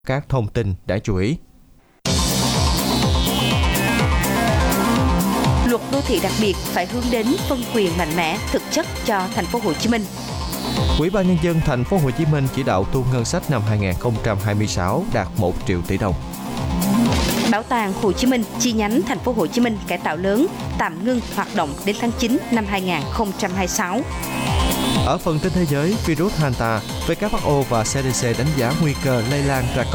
các thông tin đáng chú ý. Luật đô thị đặc biệt phải hướng đến phân quyền mạnh mẽ, thực chất cho thành phố Hồ Chí Minh. Ủy ban Nhân dân thành phố Hồ Chí Minh chỉ đạo thu ngân sách năm 2026 đạt 1 triệu tỷ đồng. Bảo tàng Hồ Chí Minh chi nhánh thành phố Hồ Chí Minh cải tạo lớn tạm ngưng hoạt động đến tháng 9 năm 2026. Ở phần tin thế giới, virus Hanta, WHO và CDC đánh giá nguy cơ lây lan ra